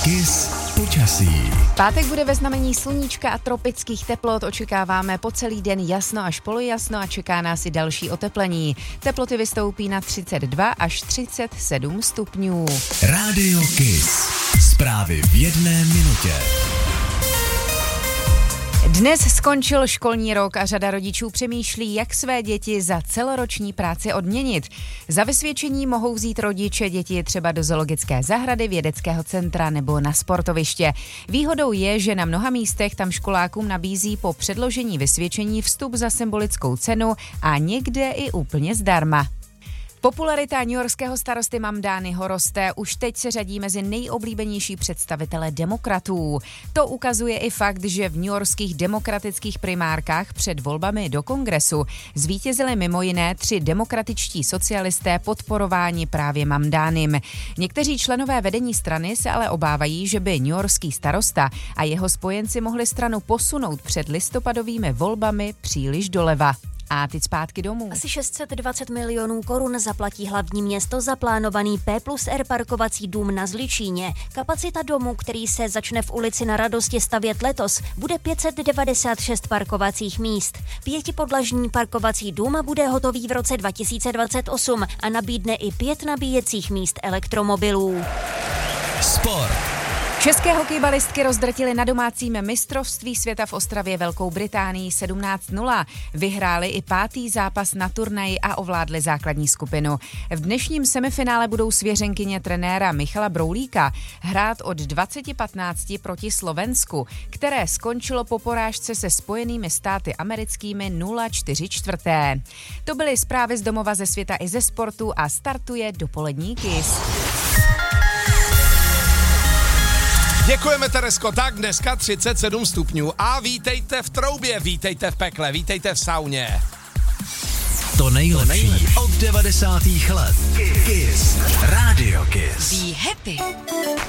Kiss počasí. Pátek bude ve znamení sluníčka a tropických teplot. Očekáváme po celý den jasno až polojasno a čeká nás i další oteplení. Teploty vystoupí na 32 až 37 stupňů. Rádio Kiss. Zprávy v jedné minutě. Dnes skončil školní rok a řada rodičů přemýšlí, jak své děti za celoroční práci odměnit. Za vysvědčení mohou vzít rodiče děti třeba do zoologické zahrady, vědeckého centra nebo na sportoviště. Výhodou je, že na mnoha místech tam školákům nabízí po předložení vysvědčení vstup za symbolickou cenu a někde i úplně zdarma. Popularita newyorského starosty Mamdányho roste, už teď se řadí mezi nejoblíbenější představitele demokratů. To ukazuje i fakt, že v newyorských demokratických primárkách před volbami do kongresu zvítězili mimo jiné 3 demokratičtí socialisté podporováni právě Mamdáným. Někteří členové vedení strany se ale obávají, že by newyorský starosta a jeho spojenci mohli stranu posunout před listopadovými volbami příliš doleva. A teď zpátky domů. Asi 620 milionů korun zaplatí hlavní město za plánovaný P+R parkovací dům na Zličíně. Kapacita domu, který se začne v ulici Na Radosti stavět letos, bude 596 parkovacích míst. 5podlažní parkovací dům bude hotový v roce 2028 a nabídne i 5 nabíjecích míst elektromobilů. Sport. České hokejbalistky rozdrtily na domácím mistrovství světa v Ostravě Velkou Británii 17-0. Vyhráli i 5. zápas na turnaji a ovládli základní skupinu. V dnešním semifinále budou svěřenkyně trenéra Michala Broulíka hrát od 20:15 proti Slovensku, které skončilo po porážce se Spojenými státy americkými 0-4. To byly zprávy z domova, ze světa i ze sportu a startuje dopolední Kiss. Děkujeme, Teresko. Tak dneska 37 stupňů a vítejte v troubě, vítejte v pekle, vítejte v sauně. To nejlepší od 90. let. Kiss. Rádio Kiss. Be happy.